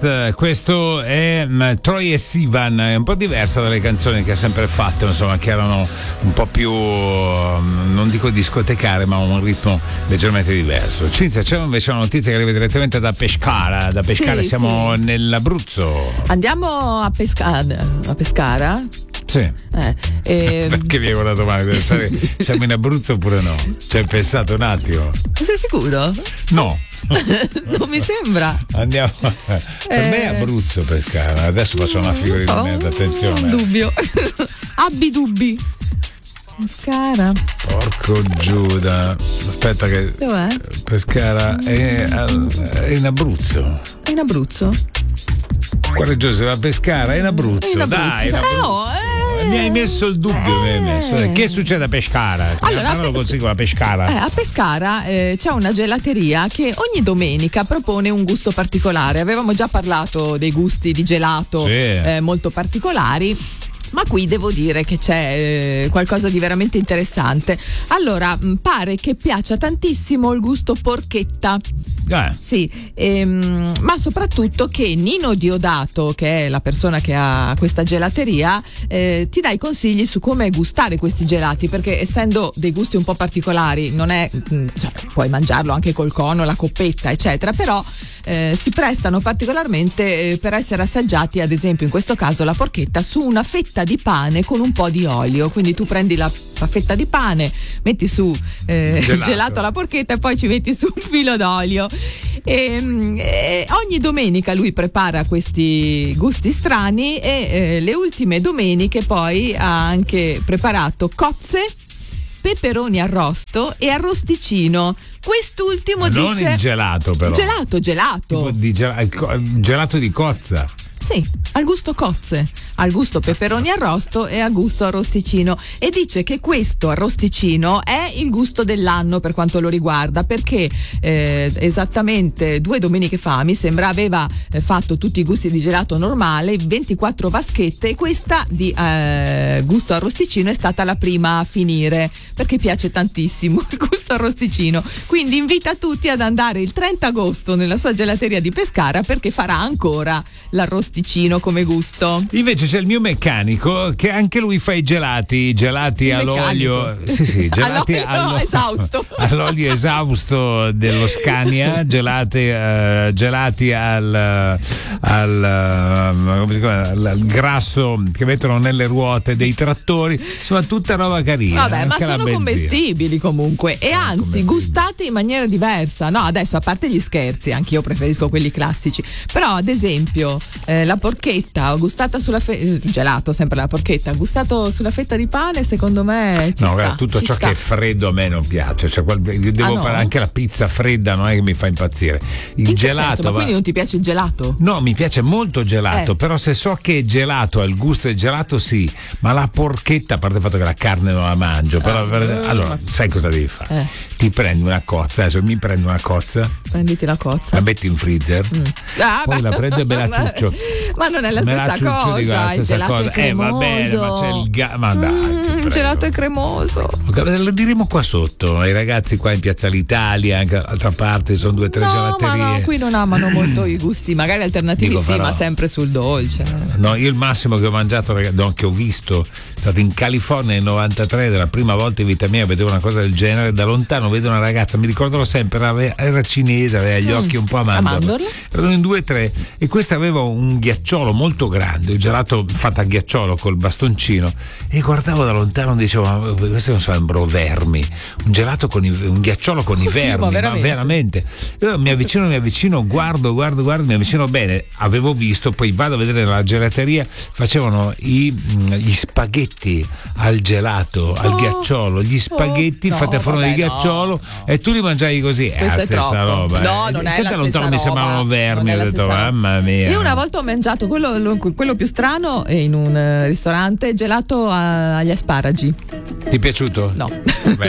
Best, questo è Troye Sivan, è un po' diversa dalle canzoni che ha sempre fatto, insomma, che erano un po' più, non dico discotecare, ma un ritmo leggermente diverso. Cinzia, c'è invece una notizia che arriva direttamente da Pescara. Da Pescara Sì, siamo nell'Abruzzo. Andiamo a Pescara? Sì. Perché mi hai guardato male? Siamo in Abruzzo oppure no? Ci hai pensato un attimo? Sei sicuro? No. Non mi sembra. Andiamo. Per me è Abruzzo Pescara. Adesso faccio una figura di merda, attenzione. Dubbio. Abbi dubbi. Pescara. Porco Giuda. Aspetta che. Dov'è? Pescara è in Abruzzo. È in Abruzzo? Guarda Giuseppe, va a Pescara, è in Abruzzo. Dai, in Abruzzo. Mi hai messo il dubbio, mi hai messo. Che succede a Pescara? Allora, lo consiglio a Pescara. A Pescara c'è una gelateria che ogni domenica propone un gusto particolare. Avevamo già parlato dei gusti di gelato molto particolari, ma qui devo dire che c'è qualcosa di veramente interessante. Allora, pare che piaccia tantissimo il gusto porchetta. Sì, ma soprattutto che Nino Diodato, che è la persona che ha questa gelateria, ti dà i consigli su come gustare questi gelati, perché essendo dei gusti un po' particolari, non è, cioè, puoi mangiarlo anche col cono, la coppetta, eccetera, però si prestano particolarmente per essere assaggiati, ad esempio in questo caso la porchetta, su una fetta di pane con un po' di olio. Quindi tu prendi la fetta di pane, metti su il gelato alla porchetta e poi ci metti su un filo d'olio. Ogni domenica lui prepara questi gusti strani e le ultime domeniche poi ha anche preparato cozze, peperoni arrosto e arrosticino. Quest'ultimo non dice il gelato, però gelato tipo di gelato di cozza. Sì, al gusto cozze, al gusto peperoni arrosto e al gusto arrosticino, e dice che questo arrosticino è il gusto dell'anno per quanto lo riguarda, perché esattamente 2 domeniche fa mi sembra aveva fatto tutti i gusti di gelato normale, 24 vaschette, e questa di gusto arrosticino è stata la prima a finire perché piace tantissimo il gusto arrosticino. Quindi invita tutti ad andare il 30 agosto nella sua gelateria di Pescara, perché farà ancora l'arrosticino come gusto. Invece c'è il mio meccanico che anche lui fa i gelati all'olio. Sì, gelati esausto. All'olio esausto dello Scania, gelati al grasso che mettono nelle ruote dei trattori, insomma tutta roba carina. Vabbè, ma sono commestibili comunque, e anzi gustate in maniera diversa. No, adesso, a parte gli scherzi, anche io preferisco quelli classici, però ad esempio la porchetta gustata sulla gelato, sempre la porchetta gustato sulla fetta di pane, secondo me ci sta. Guarda, tutto ciò che è freddo a me non piace, cioè, devo fare anche la pizza fredda, non è che mi fa impazzire il gelato. Ma quindi non ti piace il gelato? No, mi piace molto il gelato, però se so che è gelato ha il gusto del gelato, sì, ma la porchetta, a parte il fatto che la carne non la mangio, però allora sai cosa devi fare? Ti prendi una cozza, adesso mi prendo una cozza, prenditi la cozza, la metti in freezer, poi la prendo e me la ciuccio. Ma non è la stessa cosa, il gelato è cremoso. Va bene, ma c'è ma dai, il gelato è cremoso. Lo diremo qua sotto ai ragazzi qua in Piazza l'Italia, anche all'altra parte sono 2 o 3 gelaterie. Ma no, qui non amano molto i gusti magari alternativi, però, ma sempre sul dolce. No, io il massimo che ho mangiato, che ho visto, è stato in California nel 93, della prima volta in vita mia vedevo una cosa del genere. Da lontano vedo una ragazza, mi ricorderò sempre, era cinese, aveva gli occhi un po' a mandorla. Erano in 2 o 3 e questa aveva un ghiacciolo molto grande, il gelato fatto a ghiacciolo col bastoncino, e guardavo da lontano e dicevo, ma questi non sembrano vermi, un gelato con un ghiacciolo con i vermi, ma veramente. Io mi avvicino, guardo, mi avvicino bene, avevo visto, poi vado a vedere la gelateria, facevano gli spaghetti al gelato, al ghiacciolo, gli spaghetti fatti a forma di ghiacciolo, e tu li mangiavi così. È la stessa roba. No, non è la stessa lontano roba. Mi sembravano vermi, ho detto mamma mia. Io una volta ho mangiato quello più strano in un ristorante, gelato agli asparagi. Ti è piaciuto? No.